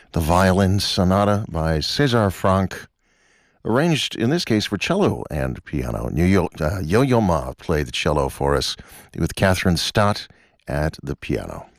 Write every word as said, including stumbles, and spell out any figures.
the Violin Sonata by César Franck, arranged in this case for cello and piano. Yo- uh, Yo-Yo Ma played the cello for us with Catherine Stott at the piano.